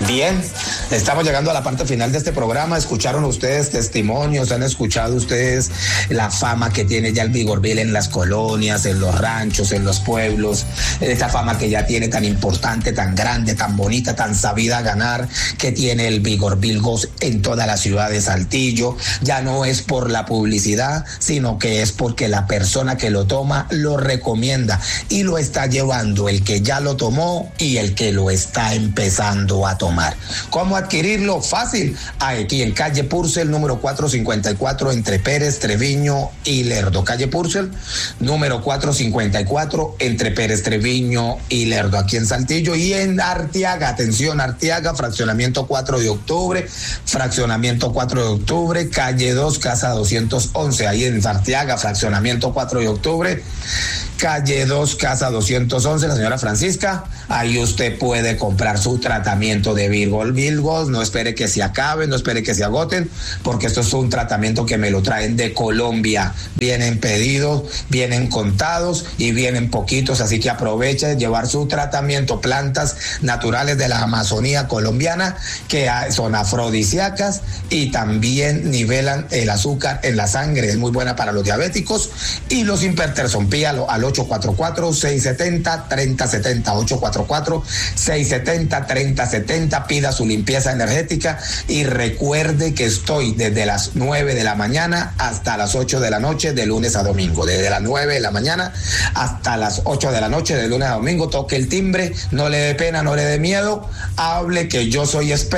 Bien, estamos llegando a la parte final de este programa. Escucharon ustedes testimonios, han escuchado ustedes la fama que tiene ya el Vigorville en las colonias, en los ranchos, en los pueblos, esta fama que ya tiene tan importante, tan grande, tan bonita, tan sabida a ganar, que tiene el Vigorville Gold en toda la ciudad de Saltillo. Ya no es por la publicidad, sino que es porque la persona que lo toma lo recomienda y lo está llevando el que ya lo tomó y el que lo está empezando a tomar. ¿Cómo adquirirlo? Fácil. Aquí en calle Purcell, número 454, entre Pérez, Treviño y Lerdo. Calle Purcell, número 454, entre Pérez, Treviño y Lerdo, aquí en Saltillo. Y en Arteaga, atención, Arteaga, fraccionamiento 4 de octubre, calle 2, casa 211. Ahí en Arteaga, fraccionamiento 4 de octubre, calle 2, casa 211, la señora Francisca. Ahí usted puede comprar su tratamiento de Vigorville Gold. No espere que se acaben, no espere que se agoten, porque esto es un tratamiento que me lo traen de Colombia. Vienen pedidos, vienen contados y vienen poquitos, así que aproveche de llevar su tratamiento, plantas naturales de la Amazonía colombiana, que son afrodisíacas y también nivelan el azúcar en la sangre. Es muy buena para los diabéticos y los hipertensos. Pídalo al 844-670-3070, 844-670-3070. Pida su limpieza energética y recuerde que estoy desde las 9 de la mañana hasta las 8 de la noche, de lunes a domingo. Desde las 9 de la mañana hasta las 8 de la noche, de lunes a domingo. Toque el timbre, no le dé pena, no le dé miedo, hable, que yo soy experto